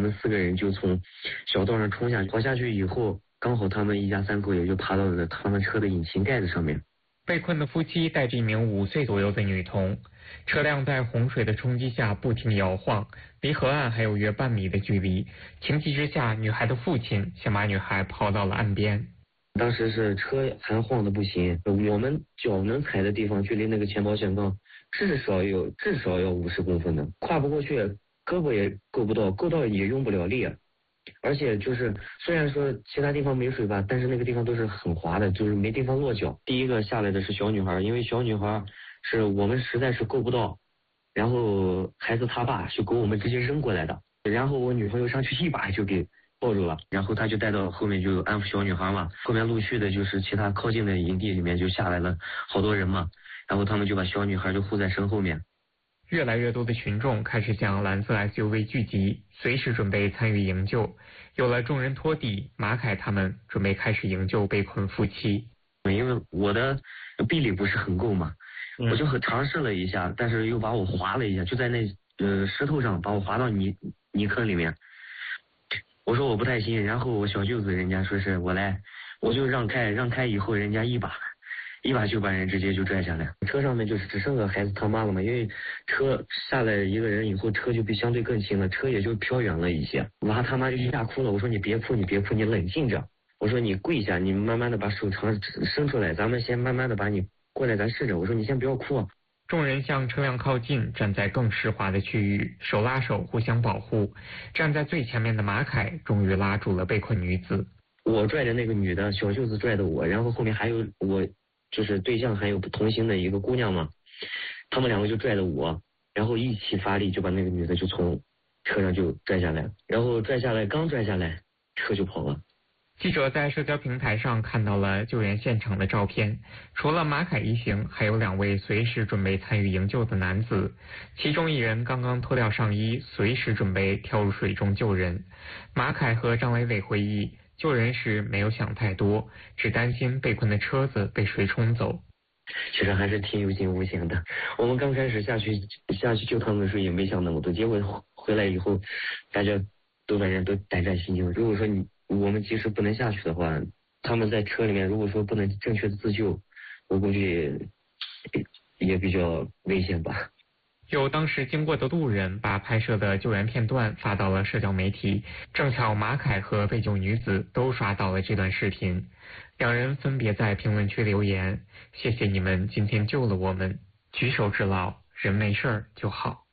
们4个人就从小道上冲下去，跑下去以后，刚好他们一家3口也就爬到了他们车的引擎盖子上面。 被困的夫妻带着一名5岁左右的女童，车辆在洪水的冲击下不停摇晃，离河岸还有约半米的距离。情急之下，女孩的父亲想把女孩抛到了岸边。 当时是车还晃的不行，我们脚能踩的地方距离那个前保险杠至少要50公分的，跨不过去，胳膊也够不到，够到也用不了力。而且就是虽然说其他地方没水吧，但是那个地方都是很滑的，就是没地方落脚。第一个下来的是小女孩，因为小女孩是我们实在是够不到，然后孩子他爸就给我们直接扔过来的，然后我女朋友上去一把就给抱住了，然后他就带到后面就安抚小女孩嘛。后面陆续的就是其他靠近的营地里面就下来了好多人嘛，然后他们就把小女孩就护在身后面。 越来越多的群众开始向蓝色 SUV 聚集，随时准备参与营救。有了众人拖地，马凯他们准备开始营救被困夫妻。 因为我的臂力不是很够嘛，我就尝试了一下，但是又把我划了一下，就在那石头上把我划到泥坑里面。我说我不太行，然后我小舅子人家说是我来，我就让开以后，人家一把就把人直接就拽下来。车上面就是只剩个孩子他妈了嘛，因为车下来一个人以后，车就比相对更轻了，车也就飘远了一些。娃他妈就吓哭了，我说你别哭，你冷静着。我说你跪下，你慢慢的把手长伸出来，咱们先慢慢的把你过来，咱试着。我说你先不要哭。 众人向车辆靠近，站在更湿滑的区域，手拉手互相保护。站在最前面的马凯终于拉住了被困女子。 我拽着那个女的，小舅子拽的我，然后后面还有我就是对象还有同行的一个姑娘嘛，他们2个就拽着我，然后一起发力就把那个女的就从车上就拽下来，然后刚拽下来车就跑了。 记者在社交平台上看到了救援现场的照片，除了马凯一行，还有2位随时准备参与营救的男子，其中一人刚刚脱掉上衣，随时准备跳入水中救人。马凯和张伟伟回忆，救人时没有想太多，只担心被困的车子被水冲走。 其实还是挺有惊无险的，我们刚开始下去救他们的时候也没想那么多，结果回来以后大家都反正都胆战心惊。如果说我们即使不能下去的话，他们在车里面如果说不能正确的自救，我估计也比较危险吧。 有当时经过的路人把拍摄的救援片段发到了社交媒体，正巧马凯和被救女子都刷到了这段视频，2人分别在评论区留言：谢谢你们今天救了我们，举手之劳，人没事就好。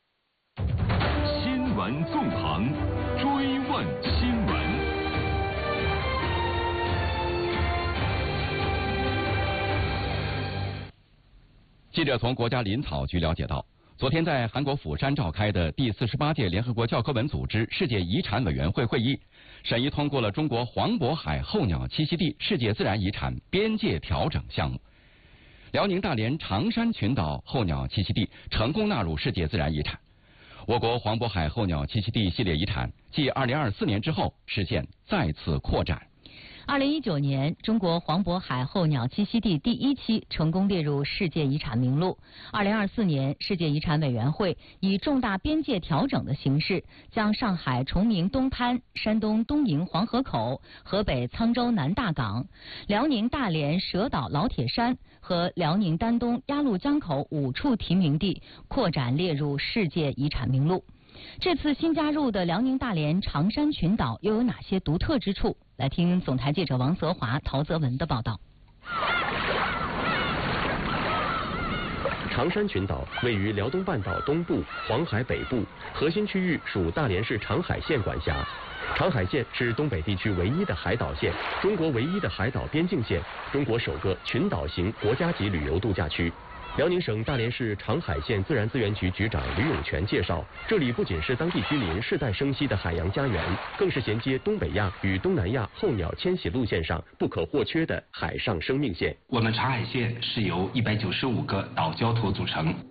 新闻纵横，追问新闻。 记者从国家林草局了解到，昨天在韩国釜山召开的第48届联合国教科文组织世界遗产委员会会议，审议通过了中国黄渤海候鸟栖息地世界自然遗产边界调整项目。辽宁大连长山群岛候鸟栖息地成功纳入世界自然遗产。我国黄渤海候鸟栖息地系列遗产继2024年之后实现再次扩展。 2019年，中国黄渤海候鸟栖息地第1期成功列入世界遗产名录。2024年，世界遗产委员会以重大边界调整的形式，将上海崇明东滩、山东东营黄河口、河北沧州南大港、辽宁大连蛇岛老铁山和辽宁丹东鸭绿江口5处提名地扩展列入世界遗产名录。这次新加入的辽宁大连长山群岛又有哪些独特之处？来听总台记者王泽华、陶泽文的报道。 长山群岛位于辽东半岛东部、黄海北部，核心区域属大连市长海县管辖。长海县是东北地区唯一的海岛县，中国唯一的海岛边境县，中国首个群岛型国家级旅游度假区。辽宁省大连市长海县自然资源局局长吕永全介绍，这里不仅是当地居民世代生息的海洋家园，更是衔接东北亚与东南亚候鸟迁徙路线上不可或缺的海上生命线。 我们长海县是由195个岛礁头组成，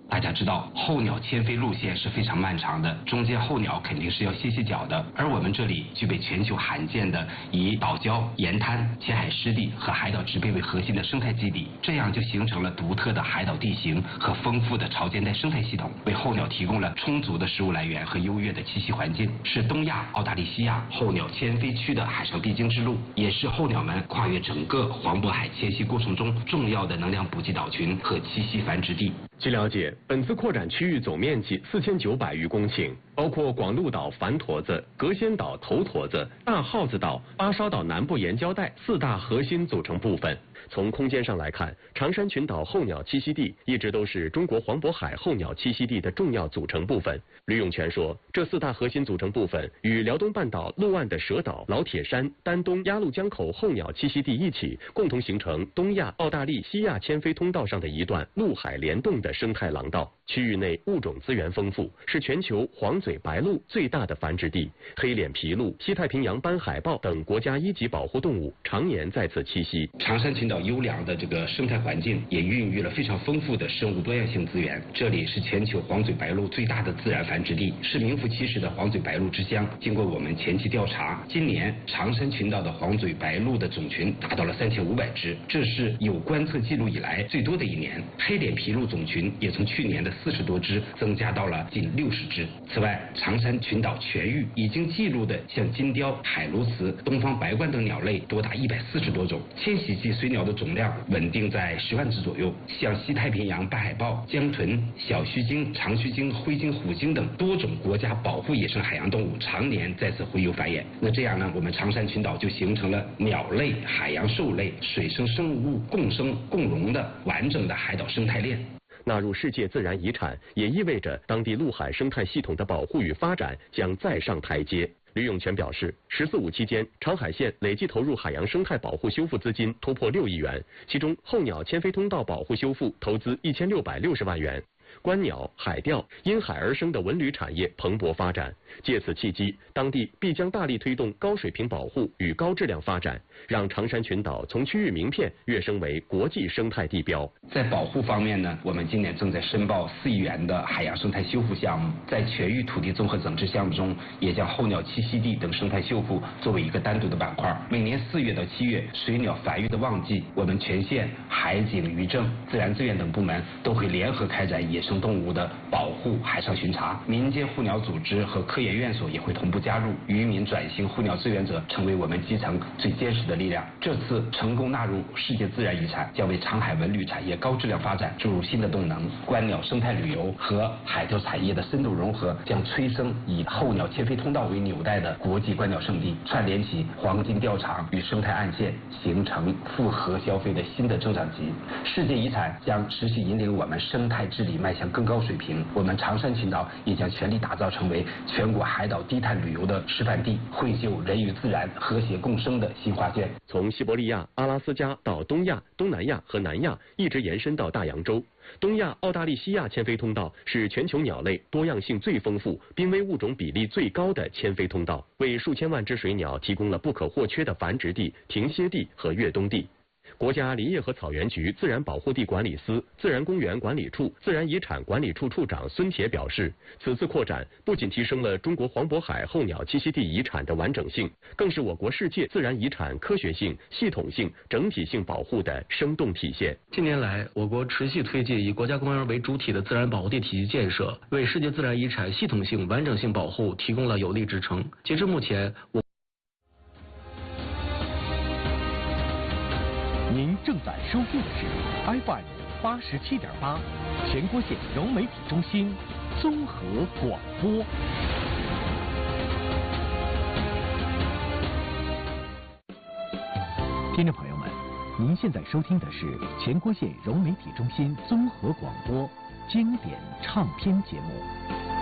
大家知道候鸟迁飞路线是非常漫长的，中间候鸟肯定是要歇歇脚的。而我们这里具备全球罕见的以岛礁、沿滩、浅海湿地和海岛植被为核心的生态基地，这样就形成了独特的海岛地形和丰富的潮间带生态系统，为候鸟提供了充足的食物来源和优越的栖息环境，是东亚、澳大利西亚候鸟迁飞区的海上必经之路，也是候鸟们跨越整个黄渤海迁徙过程中重要的能量补给岛群和栖息繁殖地。 据了解，本次扩展区域总面积4900余公顷，包括广鹿岛繁驼子、隔仙岛头驼子、大耗子岛、巴烧岛南部沿礁带4大核心组成部分。从空间上来看，长山群岛候鸟栖息地一直都是中国黄渤海候鸟栖息地的重要组成部分。吕永全说，这4大核心组成部分与辽东半岛陆岸的蛇岛、老铁山、丹东、鸭绿江口候鸟栖息地一起，共同形成东亚、澳大利西亚迁飞通道上的一段陆海联动的生态廊道。区域内物种资源丰富，是全球黄嘴白鹭最大的繁殖地，黑脸琵鹭、西太平洋斑海豹等国家1级保护动物常年在此栖息。 长山群岛优良的这个生态环境也孕育了非常丰富的生物多样性资源。这里是全球黄嘴白鹭最大的自然繁殖地，是名副其实的黄嘴白鹭之乡。经过我们前期调查，今年长山群岛的黄嘴白鹭的总群达到了3500只，这是有观测记录以来最多的一年。黑脸琵鹭总群也从去年的40多只增加到了近60只。此外，长山群岛全域已经记录的像金雕、海鸬鹚、东方白冠等鸟类多达140多种，迁徙季随鸟的总量稳定在10万只左右。像西太平洋斑海豹、江豚、小须鲸、长须鲸、灰鲸、虎鲸等多种国家保护野生海洋动物常年在此洄游繁衍。那这样呢，我们长山群岛就形成了鸟类、海洋兽类、水生生物共生共荣的完整的海岛生态链。 纳入世界自然遗产，也意味着当地陆海生态系统的保护与发展将再上台阶。吕永全表示，“14·5”期间，长海县累计投入海洋生态保护修复资金突破6亿元，其中候鸟迁飞通道保护修复投资1660万元。观鸟、海钓、因海而生的文旅产业蓬勃发展。借此契机，当地必将大力推动高水平保护与高质量发展，让长山群岛从区域名片跃升为国际生态地标。 在保护方面呢，我们今年正在申报4亿元的海洋生态修复项目，在全域土地综合整治项目中，也将候鸟栖息地等生态修复作为一个单独的板块。每年4月到7月，水鸟繁育的旺季，我们全县海警、渔政、自然资源等部门都会联合开展野生动物的保护、海上巡查，民间护鸟组织和科研院所也会同步加入，渔民转型护鸟志愿者成为我们基层最坚实的力量。这次成功纳入世界自然遗产，将为长海文旅产业高质量发展注入新的动能。观鸟生态旅游和海钓产业的深度融合，将催生以候鸟迁飞通道为纽带的国际观鸟胜地，串联起黄金钓场与生态岸线，形成复合消费的新的增长极。世界遗产将持续引领我们生态治理迈向更高水平，我们长山群岛也将全力打造成为全国海岛低碳旅游的示范地，绘就人与自然和谐共生的新画卷。 从西伯利亚、阿拉斯加到东亚、东南亚和南亚，一直延伸到大洋洲。东亚、澳大利西亚迁飞通道是全球鸟类多样性最丰富、濒危物种比例最高的迁飞通道，为数千万只水鸟提供了不可或缺的繁殖地、停歇地和越冬地。国家林业和草原局自然保护地管理司、自然公园管理处、自然遗产管理处处长孙铁表示，此次扩展不仅提升了中国黄渤海候鸟栖息地遗产的完整性，更是我国世界自然遗产科学性、系统性、整体性保护的生动体现。 近年来，我国持续推进以国家公园为主体的自然保护地体系建设，为世界自然遗产系统性、完整性保护提供了有力支撑。截至目前， 您正在收听的是 FM 87.8全国县融媒体中心综合广播。听众朋友们，您现在收听的是全国县融媒体中心综合广播经典唱片节目。